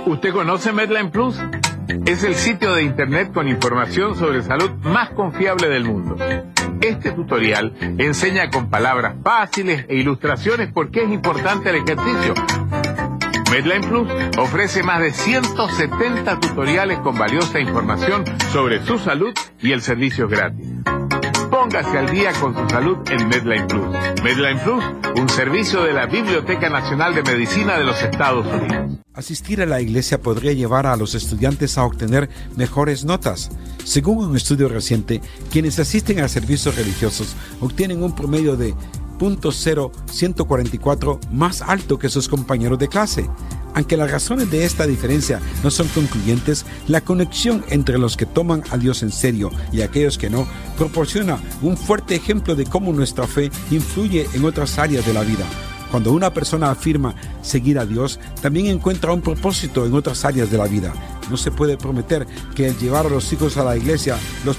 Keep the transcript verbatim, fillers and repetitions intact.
¿Usted conoce Medline Plus? Es el sitio de internet con información sobre salud más confiable del mundo. Este tutorial enseña con palabras fáciles e ilustraciones por qué es importante el ejercicio. Medline Plus ofrece más de ciento setenta tutoriales con valiosa información sobre su salud y el servicio gratis. Póngase al día con su salud en Medline Plus. Medline Plus, un servicio de la Biblioteca Nacional de Medicina de los Estados Unidos. Asistir a la iglesia podría llevar a los estudiantes a obtener mejores notas. Según un estudio reciente, quienes asisten a servicios religiosos obtienen un promedio de punto cero ciento cuarenta y cuatro más alto que sus compañeros de clase. Aunque las razones de esta diferencia no son concluyentes, la conexión entre los que toman a Dios en serio y aquellos que no proporciona un fuerte ejemplo de cómo nuestra fe influye en otras áreas de la vida. Cuando una persona afirma seguir a Dios, también encuentra un propósito en otras áreas de la vida. No se puede prometer que el llevar a los hijos a la iglesia los